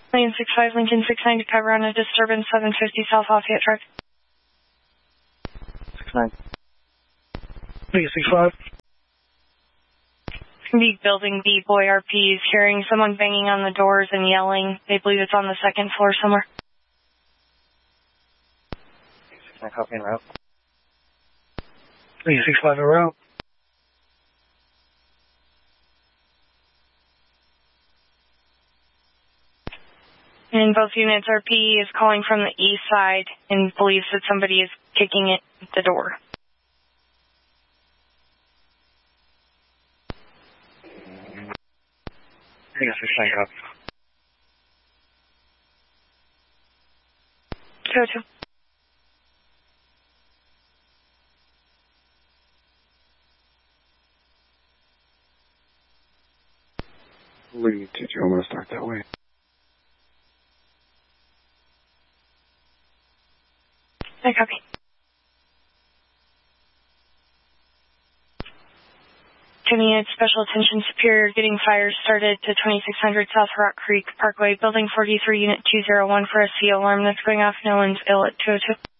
Lane 65, Lincoln 69 to cover on a disturbance 750 South Lafayette Drive. 69. Lincoln 65. It's going to be building B, boy RPs, hearing someone banging on the doors and yelling. They believe it's on the second floor somewhere. 69, copy en route. Lincoln 65 en route. And both units, RP is calling from the east side and believes that somebody is kicking it at the door. Lincoln 69, copy. Go to. Lead to you. I'm going to start that way. I copy. Giving it special attention, Superior, getting fires started to 2600 South Rock Creek Parkway, Building 43, Unit 201 for a C alarm that's going off. No one's ill at 202.